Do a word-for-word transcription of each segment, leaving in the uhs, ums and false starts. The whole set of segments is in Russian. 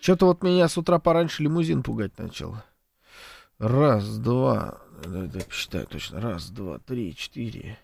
Что-то вот меня с утра пораньше лимузин пугать начал. Раз, два, да, посчитаю точно. Раз, два, три, четыре,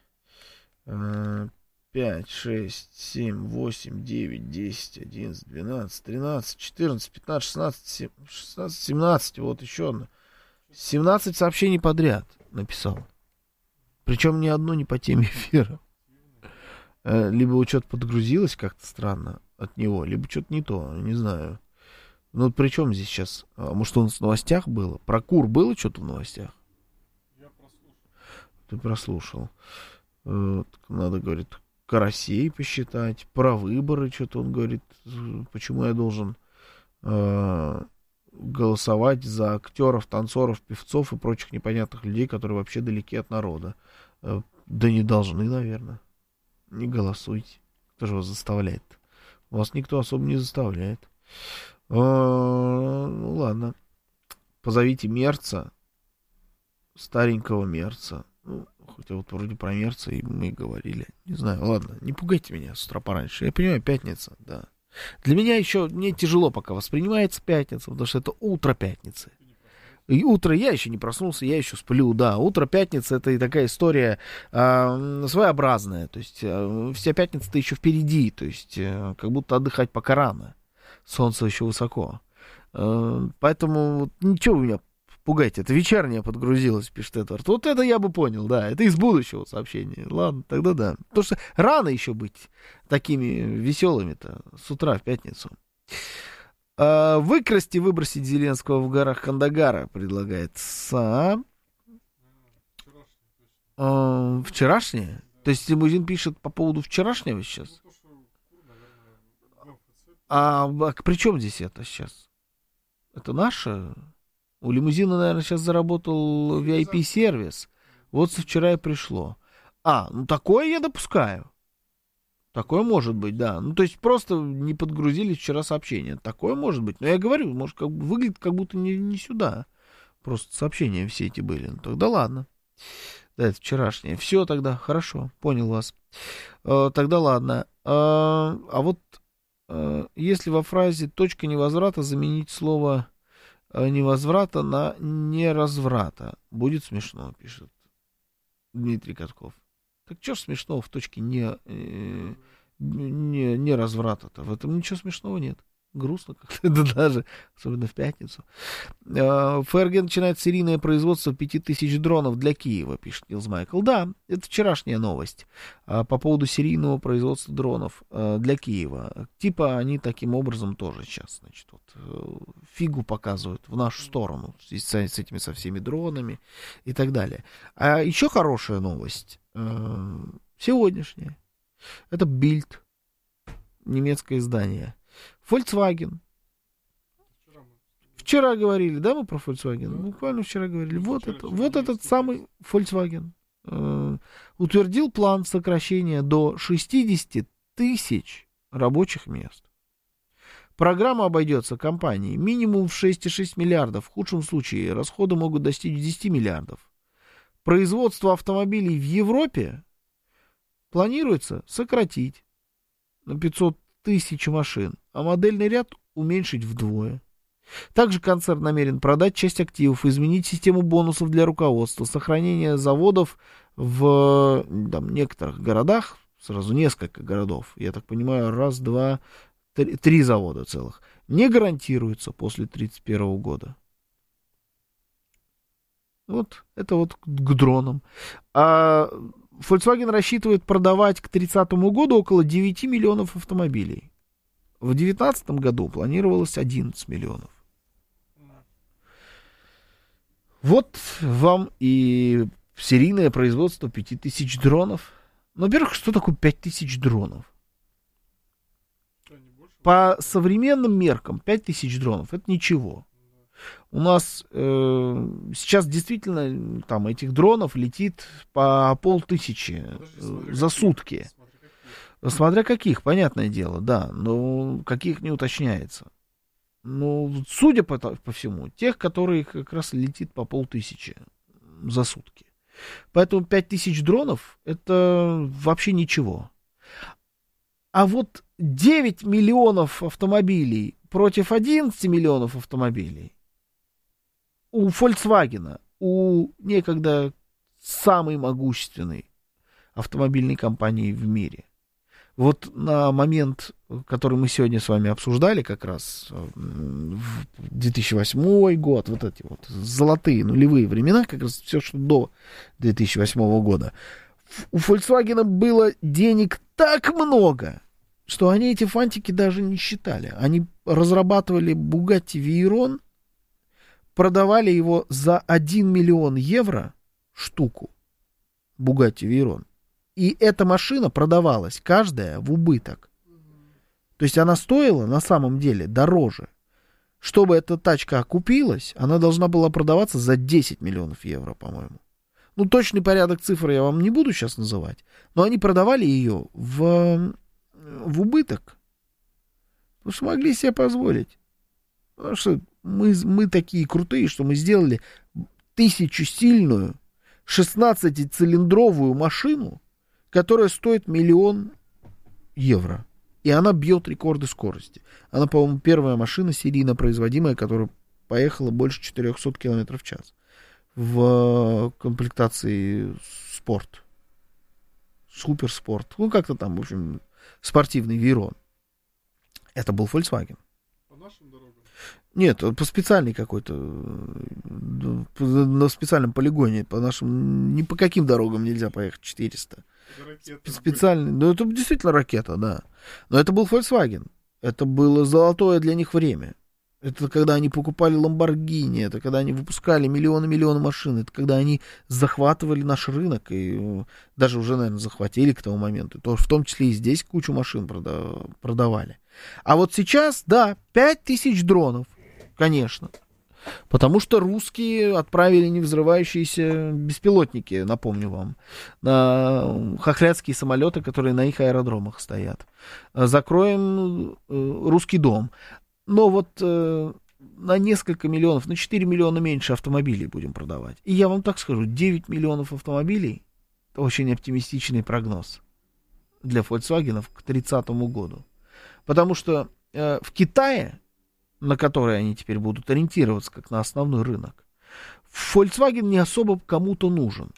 пять, шесть, семь, восемь, девять, десять, одиннадцать, двенадцать, тринадцать, четырнадцать, пятнадцать, шестнадцать, шестнадцать, семнадцать. Вот еще одно. семнадцать сообщений подряд написал. Причем ни одно не по теме эфира. Либо вот что-то подгрузилось как-то странно от него, либо что-то не то, не знаю. Ну, при чем здесь сейчас? А, может, он в новостях было? Про кур было что-то в новостях? Я прослушал. Ты прослушал. Вот, надо, говорит, карасей посчитать, про выборы что-то он говорит. Почему я должен э, голосовать за актеров, танцоров, певцов и прочих непонятных людей, которые вообще далеки от народа? Э, да не должны, наверное. Не голосуйте. Кто же вас заставляет? Вас никто особо не заставляет. Ну, ладно. Позовите Мерца, старенького Мерца. Ну, хотя вот вроде про Мерца и мы говорили. Не знаю, ладно, не пугайте меня с утра пораньше. Я понимаю, пятница, да. Для меня еще, мне тяжело пока воспринимается пятница, потому что это утро пятницы. И утро, я еще не проснулся, я еще сплю, да. Утро пятницы — это и такая история э, своеобразная. То есть э, вся пятница-то еще впереди. То есть э, как будто отдыхать пока рано. Солнце еще высоко. Э, поэтому вот, ничего вы меня пугаете. Это вечернее подгрузилось, пишет Эдвард. Вот это я бы понял, да. Это из будущего сообщения. Ладно, тогда да. Потому что рано еще быть такими веселыми-то с утра в пятницу. Э, выкрасть и выбросить Зеленского в горах Кандагара, предлагает Са. Э, вчерашнее? То есть лимузин пишет по поводу вчерашнего сейчас? А, а при чем здесь это сейчас? Это наше? У лимузина, наверное, сейчас заработал ви ай пи-сервис. Вот со вчера и пришло. А, ну такое я допускаю. Такое может быть, да. Ну, то есть просто не подгрузили вчера сообщение. Такое может быть. Но я говорю, может, как, выглядит как будто не, не сюда. Просто сообщения все эти были. Ну, тогда ладно. Да, это вчерашнее. Все тогда, хорошо, понял вас. Э, тогда ладно. Э, а вот если во фразе «точка невозврата» заменить слово «невозврата» на «неразврата», будет смешно, пишет Дмитрий Катков. Так что ж смешного в точке не, не, не разврата-то? В этом ничего смешного нет. Грустно как-то, да даже, особенно в пятницу. ФРГ начинает серийное производство пяти тысяч дронов для Киева, пишет Нилс Майкл. Да, это вчерашняя новость по поводу серийного производства дронов для Киева. Типа они таким образом тоже сейчас, значит, вот, фигу показывают в нашу сторону с, с этими со всеми дронами и так далее. А еще хорошая новость сегодняшняя. Это Bild, немецкое издание. Volkswagen. Вчера говорили, да, мы про Volkswagen? Да. Буквально вчера говорили. Вот, вчера, это, вчера вот этот самый Volkswagen э, утвердил план сокращения до шестьдесят тысяч рабочих мест. Программа обойдется компании минимум в шесть целых шесть десятых миллиардов. В худшем случае расходы могут достичь десять миллиардов. Производство автомобилей в Европе планируется сократить на пятьсот тысяч машин, а модельный ряд уменьшить вдвое. Также концерн намерен продать часть активов, изменить систему бонусов для руководства, сохранение заводов в там, некоторых городах, сразу несколько городов, я так понимаю, раз, два, три, три завода целых, не гарантируется после тридцать первого года. Вот, это вот к дронам. А Volkswagen рассчитывает продавать к тридцатому году около девять миллионов автомобилей. В две тысячи девятнадцатом году планировалось одиннадцать миллионов. Вот вам и серийное производство пяти тысяч дронов. Ну, во-первых, что такое пять тысяч дронов? По современным меркам пять тысяч дронов — это ничего. У нас э, сейчас действительно там этих дронов летит по полтысячи э, за сутки. Смотря каких. смотря каких, понятное дело, да, но каких не уточняется. Ну, судя по, по всему, тех, которые как раз летит по полтысячи за сутки. Поэтому пять тысяч дронов — это вообще ничего. А вот девять миллионов автомобилей против одиннадцати миллионов автомобилей у Volkswagen, у некогда самой могущественной автомобильной компании в мире. Вот на момент, который мы сегодня с вами обсуждали, как раз две тысячи восьмой год, вот эти вот золотые нулевые времена, как раз все, что до две тысячи восьмого года, у Volkswagen было денег так много, что они эти фантики даже не считали. Они разрабатывали Bugatti Veyron, продавали его за один миллион евро штуку, Bugatti Veyron. И эта машина продавалась каждая в убыток. То есть она стоила на самом деле дороже. Чтобы эта тачка окупилась, она должна была продаваться за десять миллионов евро, по-моему. Ну, точный порядок цифр я вам не буду сейчас называть. Но они продавали ее в, в убыток. Потому что могли себе позволить. Потому что мы, мы такие крутые, что мы сделали тысячусильную шестнадцатицилиндровую машину, которая стоит миллион евро. И она бьет рекорды скорости. Она, по-моему, первая машина серийно производимая, которая поехала больше четырехсот километров в час. В комплектации спорт. Суперспорт. Ну, как-то там, в общем, спортивный Veyron. Это был Volkswagen. По нашим дорогам? Нет, по специальной какой-то, на специальном полигоне, по нашим, ни по каким дорогам нельзя поехать четыреста. Специальный, ну это действительно ракета, да. Но это был Volkswagen. Это было золотое для них время. Это когда они покупали Lamborghini, это когда они выпускали миллионы-миллионы машин, это когда они захватывали наш рынок, и даже уже, наверное, захватили к тому моменту. То, в том числе и здесь кучу машин прода- продавали. А вот сейчас, да, пять тысяч дронов, конечно. Потому что русские отправили невзрывающиеся беспилотники, напомню вам, на хохрядские самолеты, которые на их аэродромах стоят. Закроем русский дом. Но вот э, на несколько миллионов, на четыре миллиона меньше автомобилей будем продавать. И я вам так скажу, девять миллионов автомобилей — это очень оптимистичный прогноз для Volkswagen к тридцатому году. Потому что э, в Китае, на который они теперь будут ориентироваться как на основной рынок, Volkswagen не особо кому-то нужен.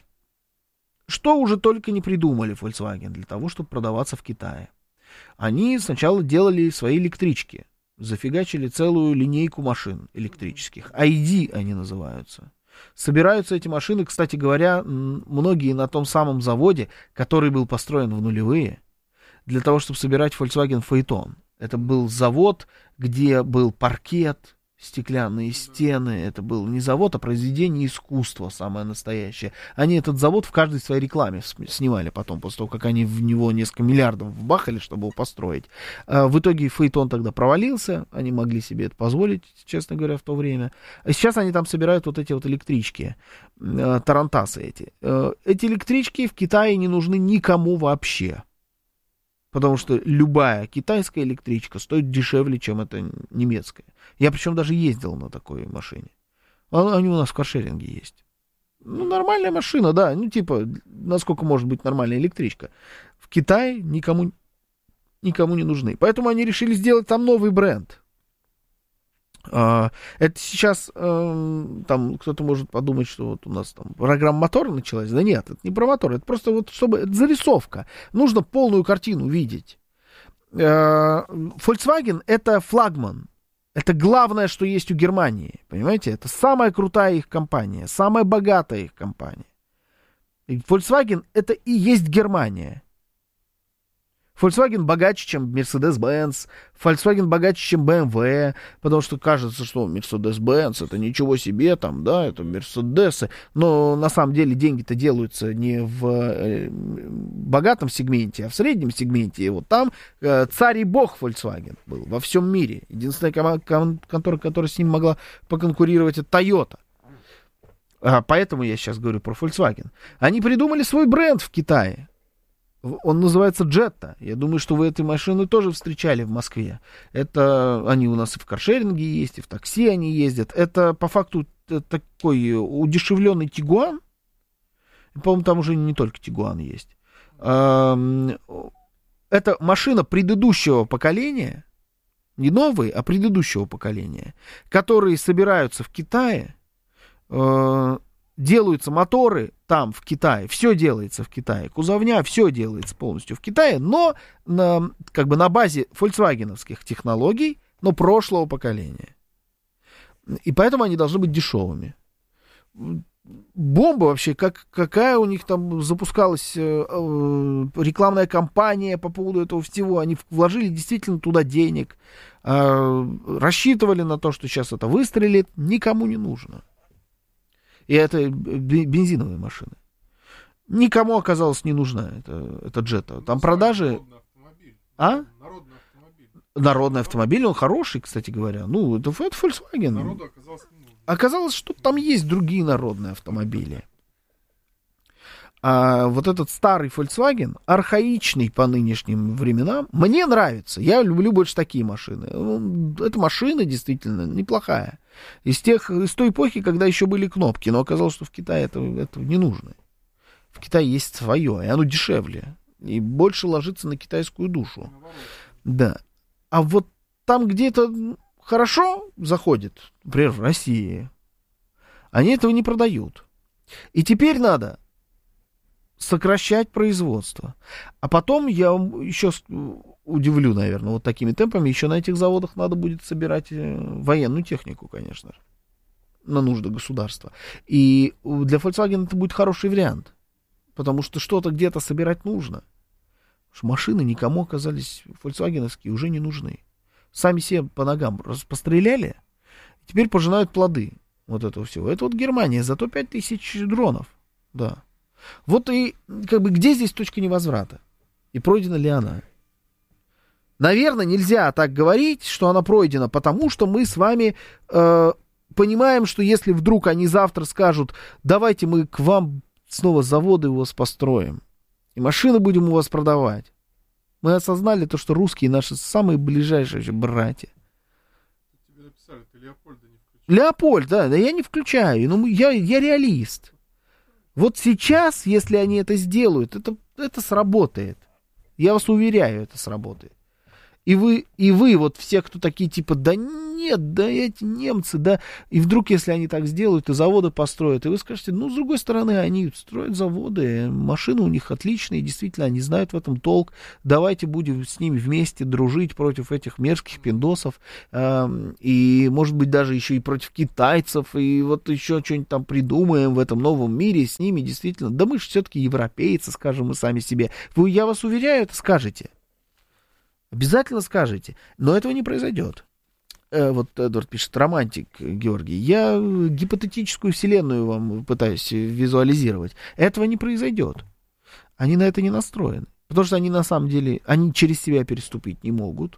Что уже только не придумали Volkswagen для того, чтобы продаваться в Китае. Они сначала делали свои электрички. Зафигачили целую линейку машин электрических. ай ди они называются. Собираются эти машины, кстати говоря, многие на том самом заводе, который был построен в нулевые, для того, чтобы собирать Volkswagen Phaeton. Это был завод, где был паркет, стеклянные стены. Это был не завод, а произведение искусства, самое настоящее. Они этот завод в каждой своей рекламе снимали потом, после того, как они в него несколько миллиардов вбахали, чтобы его построить. В итоге Phaeton тогда провалился, они могли себе это позволить, честно говоря, в то время. А сейчас они там собирают вот эти вот электрички, тарантасы эти. Эти электрички в Китае не нужны никому вообще. Потому что любая китайская электричка стоит дешевле, чем эта немецкая. Я причем даже ездил на такой машине. Они у нас в каршеринге есть. Ну, нормальная машина, да. Ну, типа, насколько может быть нормальная электричка. В Китае никому, никому не нужны. Поэтому они решили сделать там новый бренд. Это сейчас там кто-то может подумать, что вот у нас там программа мотора началась. Да нет, это не про мотор, это просто вот чтобы это зарисовка. Нужно полную картину видеть. Volkswagen — это флагман. Это главное, что есть у Германии. Понимаете? Это самая крутая их компания, самая богатая их компания. И Volkswagen — это и есть Германия. Volkswagen богаче, чем Mercedes-Benz, Volkswagen богаче, чем бэ эм вэ, потому что кажется, что Mercedes-Benz это ничего себе, там, да, это Mercedes, но на самом деле деньги-то делаются не в богатом сегменте, а в среднем сегменте, и вот там э, царь и бог Volkswagen был во всем мире. Единственная ком- кон- контора, которая с ним могла поконкурировать, это Toyota. А, поэтому я сейчас говорю про Volkswagen. Они придумали свой бренд в Китае. Он называется Jetta. Я думаю, что вы эти машины тоже встречали в Москве. Это они у нас и в каршеринге есть, и в такси они ездят. Это по факту такой удешевленный Тигуан. По-моему, там уже не только Тигуан есть. Это машина предыдущего поколения, не новые, а предыдущего поколения, которые собираются в Китае, э, делаются моторы там, в Китае, все делается в Китае, кузовня, все делается полностью в Китае, но на, как бы на базе фольксвагеновских технологий, но прошлого поколения. И поэтому они должны быть дешевыми. Бомба вообще, как, какая у них там запускалась э, э, рекламная кампания по поводу этого всего. Они вложили действительно туда денег, э, рассчитывали на то, что сейчас это выстрелит, никому не нужно. И это бензиновые машины. Никому оказалось не нужна эта, эта Джета. Там продажи... А? Народный автомобиль. Народный автомобиль, он хороший, кстати говоря. Ну, это, это Volkswagen. Народу оказалось не нужно. Оказалось, что там есть другие народные автомобили. А вот этот старый Volkswagen, архаичный по нынешним временам, мне нравится. Я люблю больше такие машины. Эта машина действительно неплохая. Из, тех, из той эпохи, когда еще были кнопки. Но оказалось, что в Китае это, это не нужно. В Китае есть свое, и оно дешевле. И больше ложится на китайскую душу. Да. А вот там, где это хорошо заходит, например, в России, они этого не продают. И теперь надо сокращать производство. А потом я еще удивлю, наверное, вот такими темпами, еще на этих заводах надо будет собирать военную технику, конечно же, на нужды государства. И для Volkswagen это будет хороший вариант, потому что что-то где-то собирать нужно. Потому что машины никому оказались фольксвагеновские уже не нужны. Сами себе по ногам постреляли, теперь пожинают плоды вот этого всего. Это вот Германия, зато пять тысяч дронов, да. Вот и как бы где здесь точка невозврата? И пройдена ли она? Наверное, нельзя так говорить, что она пройдена, потому что мы с вами э, понимаем, что если вдруг они завтра скажут, давайте мы к вам снова заводы у вас построим, и машины будем у вас продавать, мы осознали то, что русские наши самые ближайшие братья. Тебе написали, ты Леопольда не включаешь. Леопольд, да, да я не включаю, но я, я реалист. Вот сейчас, если они это сделают, это, это сработает. Я вас уверяю, это сработает. И вы, и вы, вот все, кто такие, типа, да нет, да эти немцы, да, и вдруг, если они так сделают, и заводы построят, и вы скажете, ну, с другой стороны, они строят заводы, машины у них отличные, действительно, они знают в этом толк, давайте будем с ними вместе дружить против этих мерзких пиндосов, э, и, может быть, даже еще и против китайцев, и вот еще что-нибудь там придумаем в этом новом мире с ними, действительно, да мы же все-таки европейцы, скажем мы сами себе, вы, я вас уверяю, это скажете. Обязательно скажете, но этого не произойдет. Э, вот Эдвард пишет, романтик, Георгий. Я гипотетическую вселенную вам пытаюсь визуализировать. Этого не произойдет. Они на это не настроены. Потому что они на самом деле, они через себя переступить не могут.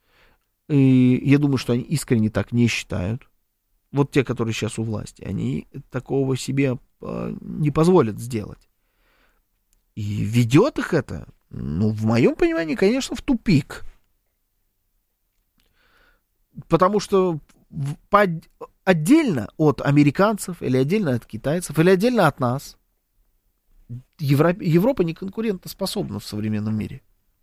И я думаю, что они искренне так не считают. Вот те, которые сейчас у власти, они такого себе не позволят сделать. И ведет их это, ну, в моем понимании, конечно, в тупик. Потому что по, отдельно от американцев, или отдельно от китайцев, или отдельно от нас, Европа, Европа не конкурентоспособна в современном мире.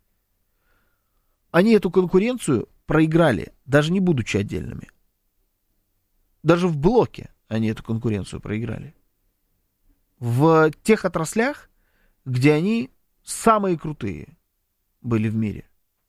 Они эту конкуренцию проиграли, даже не будучи отдельными. Даже в блоке они эту конкуренцию проиграли. В тех отраслях, где они самые крутые были в мире.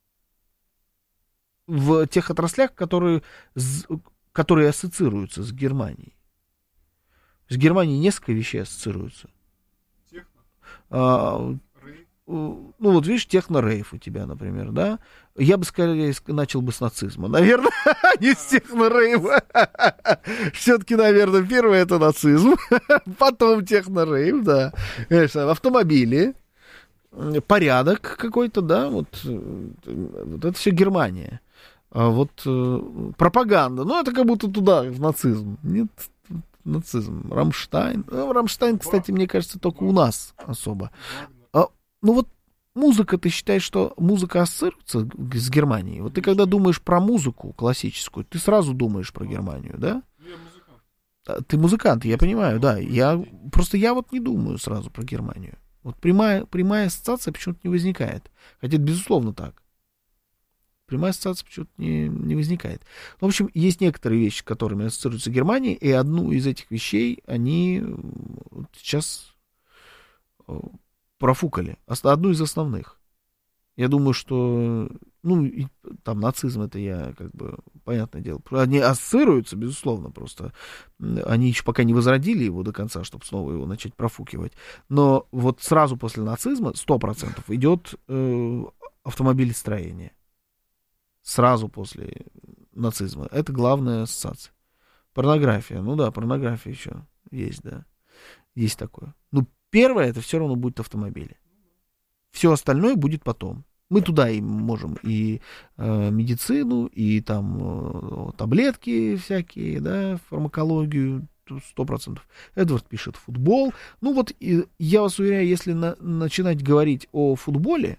В тех отраслях, которые, которые ассоциируются с Германией. С Германией несколько вещей ассоциируются. Техно? А, ну, вот видишь, техно-рейв у тебя, например, да? Я бы скорее начал бы с нацизма, наверное, а не с техно-рейва. Все-таки, наверное, первое это нацизм, потом техно-рейв, да. Конечно, автомобили. Порядок какой-то, да, вот, вот это все Германия. А вот э, пропаганда, ну, это как будто туда, в нацизм. Нет, нацизм. Рамштайн. Ну, Рамштайн, кстати, мне кажется, только у нас особо. А, ну, вот музыка, ты считаешь, что музыка ассоциируется с Германией? Вот ты когда думаешь про музыку классическую, ты сразу думаешь про Германию, да? Я музыкант. Ты музыкант, я понимаю, да. Я, просто я вот не думаю сразу про Германию. Вот прямая, прямая ассоциация почему-то не возникает. Хотя это безусловно так. Прямая ассоциация почему-то не, не возникает. В общем, есть некоторые вещи, с которыми ассоциируется Германия, и одну из этих вещей они сейчас профукали. Одну из основных. Я думаю, что, ну, и, там, нацизм, это я, как бы, понятное дело. Они ассоциируются, безусловно, просто. Они еще пока не возродили его до конца, чтобы снова его начать профукивать. Но вот сразу после нацизма сто процентов идет э, автомобилестроение. Сразу после нацизма. Это главная ассоциация. Порнография. Ну да, порнография еще есть, да. Есть такое. Ну, первое, это все равно будет автомобили. Все остальное будет потом. Мы туда и можем и э, медицину, и там э, таблетки всякие, да, фармакологию, сто процентов. Эдвард пишет футбол. Ну вот, и, я вас уверяю, если на, начинать говорить о футболе,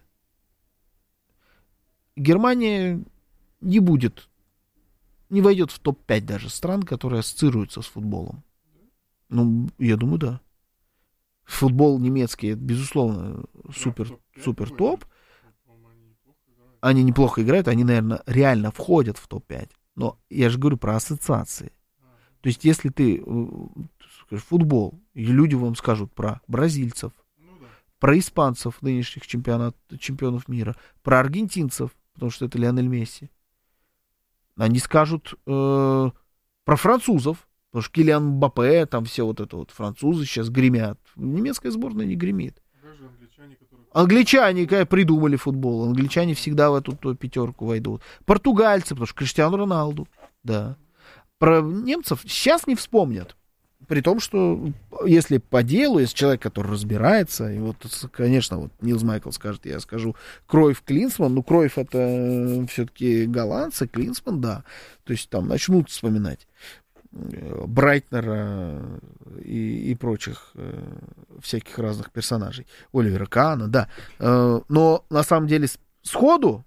Германия не будет, не войдет в топ пять даже стран, которые ассоциируются с футболом. Ну, я думаю, да. Футбол немецкий, безусловно, супер, супер топ. Они неплохо играют, они, наверное, реально входят в топ пять. Но я же говорю про ассоциации. То есть, если ты скажешь футбол, и люди вам скажут про бразильцев, про испанцев, нынешних чемпионат, чемпионов мира, про аргентинцев, потому что это Лионель Месси. Они скажут э, про французов, потому что Килиан Мбаппе, там все вот это вот французы сейчас гремят. Немецкая сборная не гремит. Англичане, которые... Англичане, когда придумали футбол, англичане всегда в эту пятерку войдут. Португальцы, потому что Криштиану Роналду, да. Про немцев сейчас не вспомнят. При том, что если по делу, если человек, который разбирается, и вот, конечно, вот Нилс Майкл скажет, я скажу, Кройф, Клинсман, ну, Кройф это все-таки голландцы, Клинсман, да, то есть там начнут вспоминать Брайтнера и, и прочих э, всяких разных персонажей, Оливера Каана, да, э, но на самом деле сходу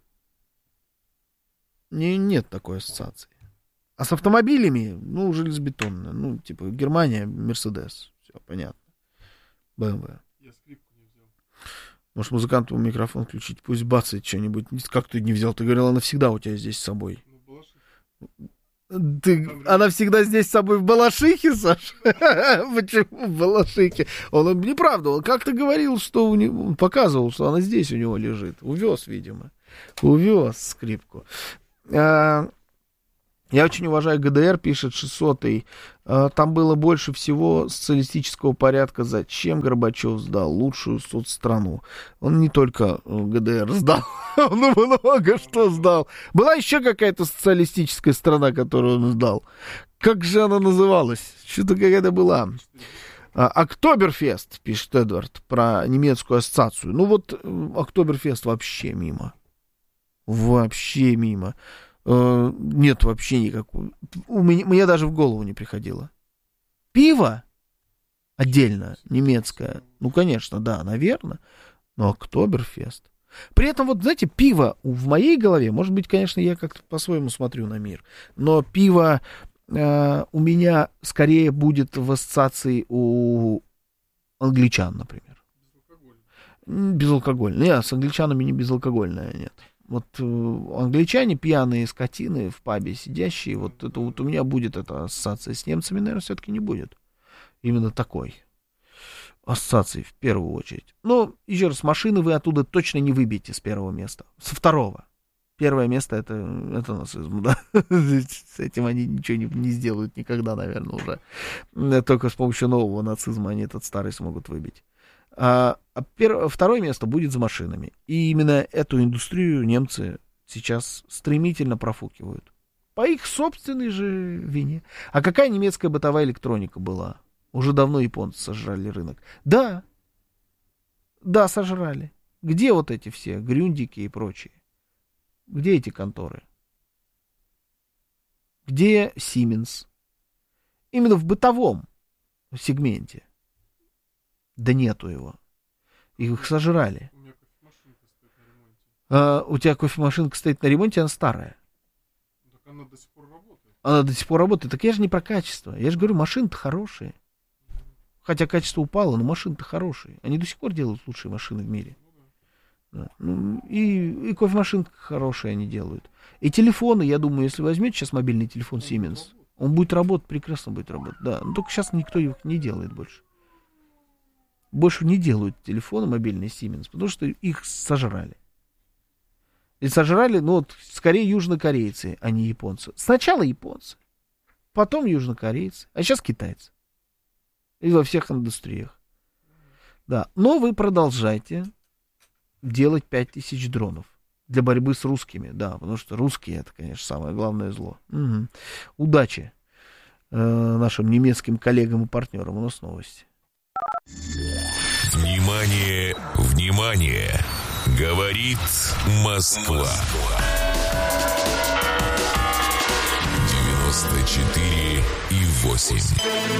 не, нет такой ассоциации. А с автомобилями, ну, железобетонно. Ну, типа, Германия, Мерседес. Все, понятно. бэ эм вэ. Я скрипку не взял. Может, музыканту микрофон включить, пусть бацает что-нибудь. Как ты не взял? Ты говорил, она всегда у тебя здесь с собой. Ну, Ты... Она всегда здесь с собой в Балашихе, Саш? Почему в Балашихе? Он, неправда, он как-то говорил, что у него... Он показывал, что она здесь у него лежит. Увез, видимо. Увез скрипку. А... Я очень уважаю ГДР, пишет шестисотый. Там было больше всего социалистического порядка. Зачем Горбачев сдал лучшую соцстрanu? Он не только ГДР сдал, он много что сдал. Была еще какая-то социалистическая страна, которую он сдал. Как же она называлась? Что-то какая-то была. Октоберфест, пишет Эдвард, про немецкую ассоциацию. Ну вот, Октоберфест вообще мимо. Вообще мимо. Нет вообще никакого. У меня, мне даже в голову не приходило. Пиво отдельно, немецкое. Ну, конечно, да, наверное. Но Октоберфест. При этом, вот, знаете, пиво в моей голове, может быть, конечно, я как-то по-своему смотрю на мир, но пиво э, у меня скорее будет в ассоциации у англичан, например. Безалкогольное. Безалкогольное. Нет, с англичанами не безалкогольное, нет. Вот э, англичане, пьяные скотины в пабе сидящие, вот это вот у меня будет эта ассоциация. С немцами, наверное, все-таки не будет. Именно такой ассоциации в первую очередь. Но, еще раз, машины вы оттуда точно не выбьете с первого места. Со второго. Первое место это, это нацизм, да. С этим они ничего не, не сделают никогда, наверное, уже. Только с помощью нового нацизма они этот старый смогут выбить. А, а пер... второе место будет за машинами. И именно эту индустрию немцы сейчас стремительно профукивают. По их собственной же вине. А какая немецкая бытовая электроника была? Уже давно японцы сожрали рынок. Да. Да, сожрали. Где вот эти все грюндики и прочие? Где эти конторы? Где Siemens? Именно в бытовом сегменте. Да нету его. Их сожрали. У меня кофемашинка стоит на ремонте. А, у тебя кофемашинка стоит на ремонте, она старая. Так она до сих пор работает. Она до сих пор работает. Так я же не про качество. Я же говорю, машины-то хорошие. Хотя качество упало, но машины-то хорошие. Они до сих пор делают лучшие машины в мире. Ну, и, и кофемашинка хорошая они делают. И телефоны, я думаю, если возьмете сейчас мобильный телефон Siemens, он будет работать, прекрасно будет работать, да. Но только сейчас никто их не делает больше. Больше не делают телефоны мобильные Siemens, потому что их сожрали. И сожрали, ну вот, скорее южнокорейцы, а не японцы. Сначала японцы, потом южнокорейцы, а сейчас китайцы. И во всех индустриях. Да, но вы продолжайте делать пять тысяч дронов для борьбы с русскими, да, потому что русские это, конечно, самое главное зло. Угу. Удачи э, нашим немецким коллегам и партнерам. У нас новости. Внимание, внимание! Говорит Москва. девяносто четыре и восемь.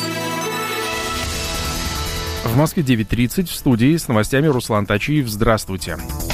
В Москве девять тридцать, в студии с новостями Руслан Тачиев. Здравствуйте.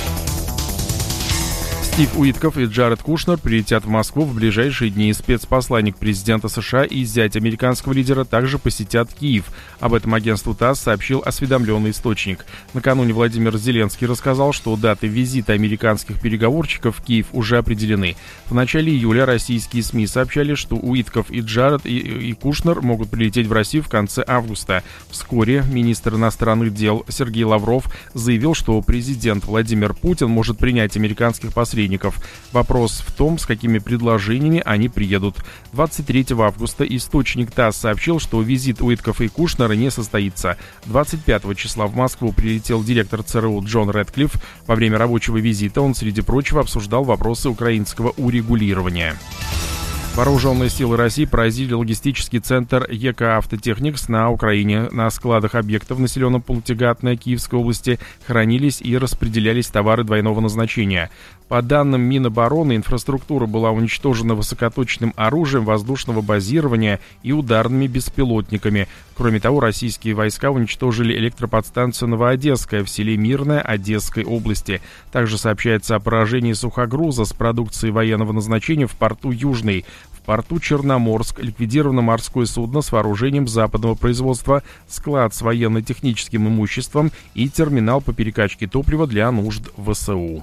Стив Уитков и Джаред Кушнер прилетят в Москву в ближайшие дни. Спецпосланник президента США и зять американского лидера также посетят Киев. Об этом агентству ТАСС сообщил осведомленный источник. Накануне Владимир Зеленский рассказал, что даты визита американских переговорщиков в Киев уже определены. В начале июля российские СМИ сообщали, что Уитков и Джаред и, и Кушнер могут прилететь в Россию в конце августа. Вскоре министр иностранных дел Сергей Лавров заявил, что президент Владимир Путин может принять американских посредников. Вопрос в том, с какими предложениями они приедут. двадцать третьего августа источник ТАСС сообщил, что визит Уитков и Кушнера не состоится. двадцать пятого числа в Москву прилетел директор ЦРУ Джон Рэдклифф. Во время рабочего визита он, среди прочего, обсуждал вопросы украинского урегулирования. Вооруженные силы России поразили логистический центр ЕК «Автотехникс» на Украине. На складах объекта в населенном пункте Гатная Киевской области хранились и распределялись товары двойного назначения. По данным Минобороны, инфраструктура была уничтожена высокоточным оружием воздушного базирования и ударными беспилотниками. Кроме того, российские войска уничтожили электроподстанцию «Новоодесская» в селе Мирное Одесской области. Также сообщается о поражении сухогруза с продукцией военного назначения в порту Южный. В порту Черноморск ликвидировано морское судно с вооружением западного производства, склад с военно-техническим имуществом и терминал по перекачке топлива для нужд ВСУ.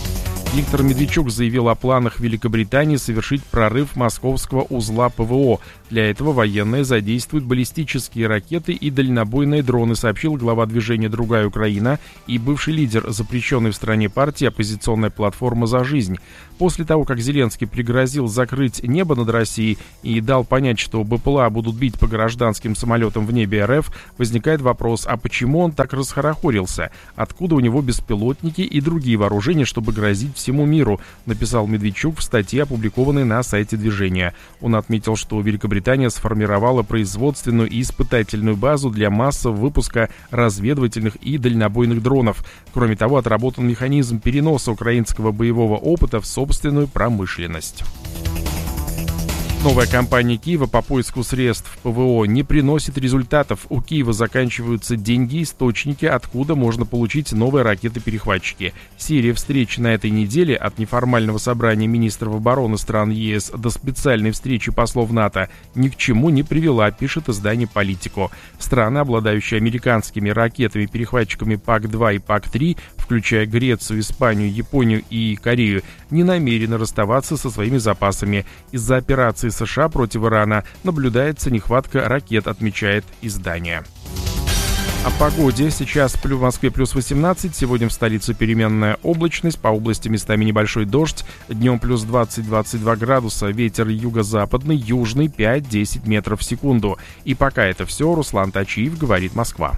Виктор Медведчук заявил о планах Великобритании совершить прорыв московского узла ПВО. Для этого военные задействуют баллистические ракеты и дальнобойные дроны, сообщил глава движения «Другая Украина» и бывший лидер запрещенной в стране партии «Оппозиционная платформа за жизнь». После того, как Зеленский пригрозил закрыть небо над Россией и дал понять, что БПЛА будут бить по гражданским самолетам в небе РФ, возникает вопрос, а почему он так расхорохорился? Откуда у него беспилотники и другие вооружения, чтобы грозить всему миру, написал Медведчук в статье, опубликованной на сайте движения. Он отметил, что Великобритания сформировала производственную и испытательную базу для массового выпуска разведывательных и дальнобойных дронов. Кроме того, отработан механизм переноса украинского боевого опыта в собственную промышленность. Новая кампания Киева по поиску средств ПВО не приносит результатов. У Киева заканчиваются деньги, источники, откуда можно получить новые ракеты-перехватчики. Серия встреч на этой неделе, от неформального собрания министров обороны стран ЕС до специальной встречи послов НАТО, ни к чему не привела, пишет издание «Политико». Страны, обладающие американскими ракетами-перехватчиками пак два и пак три, включая Грецию, Испанию, Японию и Корею, не намерены расставаться со своими запасами. Из-за операции США против Ирана наблюдается нехватка ракет, отмечает издание. О погоде. Сейчас в Москве плюс восемнадцать, сегодня в столице переменная облачность, по области местами небольшой дождь, днем плюс двадцать - двадцать два градуса, ветер юго-западный, южный пять-десять метров в секунду. И пока это все, Руслан Тачиев, говорит Москва.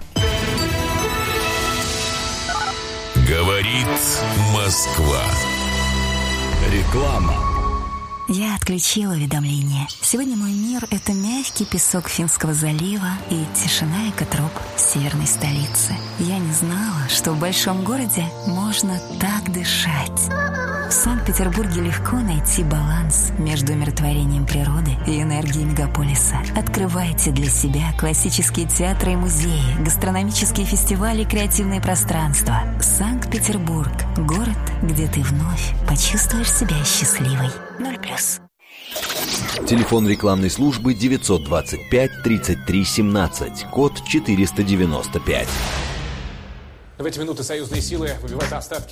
Говорит Москва. Реклама. Я отключила уведомления. Сегодня мой мир — это мягкий песок Финского залива и тишина экотроп северной столицы. Я не знала, что в большом городе можно так дышать. В Санкт-Петербурге легко найти баланс между умиротворением природы и энергией мегаполиса. Открывайте для себя классические театры и музеи, гастрономические фестивали и креативные пространства. Санкт-Петербург — город, где ты вновь почувствуешь себя счастливой. Ноль плюс. Телефон рекламной службы девятьсот двадцать пять тридцать три семнадцать, код четыреста девяносто пять. В эти минуты союзные силы выбивают остатки